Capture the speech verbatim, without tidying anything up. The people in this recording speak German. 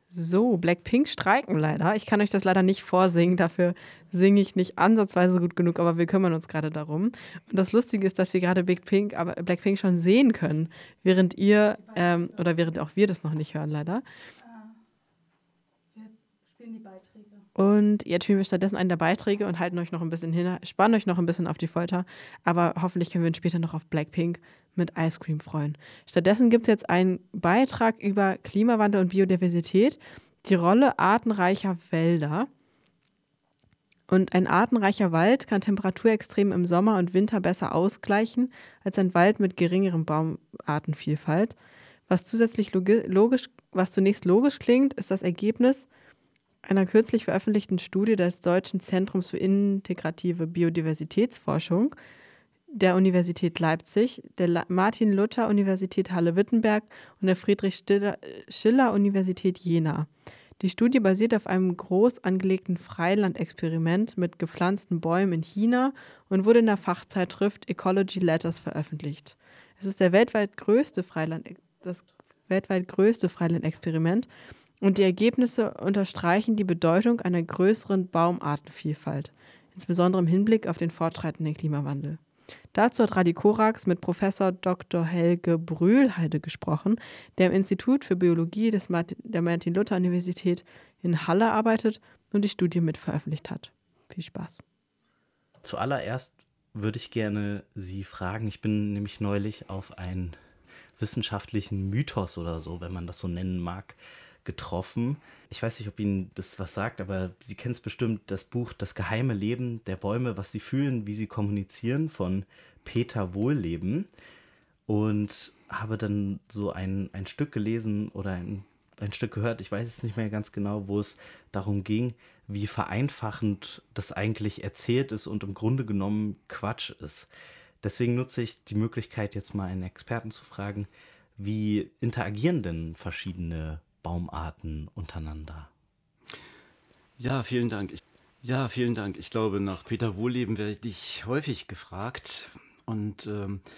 So, Blackpink streiken leider. Ich kann euch das leider nicht vorsingen, dafür singe ich nicht ansatzweise gut genug, aber wir kümmern uns gerade darum. Und das Lustige ist, dass wir gerade Big Pink, aber Blackpink schon sehen können, während ihr, ähm, oder während auch wir das noch nicht hören, leider. Wir spielen die Beiträge. Und jetzt spielen wir stattdessen einen der Beiträge und halten euch noch ein bisschen hin, spannen euch noch ein bisschen auf die Folter, aber hoffentlich können wir uns später noch auf Blackpink mit Ice Cream freuen. Stattdessen gibt es jetzt einen Beitrag über Klimawandel und Biodiversität, die Rolle artenreicher Wälder. Und ein artenreicher Wald kann Temperaturextreme im Sommer und Winter besser ausgleichen als ein Wald mit geringerem Baumartenvielfalt. Was zusätzlich logi- logisch, was zunächst logisch klingt, ist das Ergebnis einer kürzlich veröffentlichten Studie des Deutschen Zentrums für integrative Biodiversitätsforschung der Universität Leipzig, der La- Martin-Luther-Universität Halle-Wittenberg und der Friedrich-Schiller-Universität Jena. Die Studie basiert auf einem groß angelegten Freilandexperiment mit gepflanzten Bäumen in China und wurde in der Fachzeitschrift Ecology Letters veröffentlicht. Es ist der weltweit größte Freiland, das weltweit größte Freilandexperiment und die Ergebnisse unterstreichen die Bedeutung einer größeren Baumartenvielfalt, insbesondere im Hinblick auf den fortschreitenden Klimawandel. Dazu hat Radi Korax mit Professor Doktor Helge Brühlheide gesprochen, der im Institut für Biologie des Martin, der Martin-Luther-Universität in Halle arbeitet und die Studie mit veröffentlicht hat. Viel Spaß. Zuallererst würde ich gerne Sie fragen, ich bin nämlich neulich auf einen wissenschaftlichen Mythos oder so, wenn man das so nennen mag, getroffen. Ich weiß nicht, ob Ihnen das was sagt, aber Sie kennen es bestimmt, das Buch Das geheime Leben der Bäume, was sie fühlen, wie sie kommunizieren, von Peter Wohlleben. Und habe dann so ein, ein Stück gelesen oder ein, ein Stück gehört, ich weiß es nicht mehr ganz genau, wo es darum ging, wie vereinfachend das eigentlich erzählt ist und im Grunde genommen Quatsch ist. Deswegen nutze ich die Möglichkeit, jetzt mal einen Experten zu fragen, wie interagieren denn verschiedene Baumarten untereinander? Ja, vielen Dank. Ich, ja, vielen Dank. Ich glaube, nach Peter Wohlleben werde ich häufig gefragt. Und ähm,